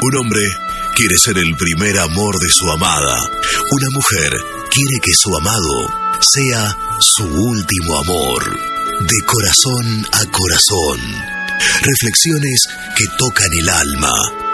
Un hombre quiere ser el primer amor de su amada. Una mujer quiere que su amado sea su último amor. De corazón a corazón. Reflexiones que tocan el alma.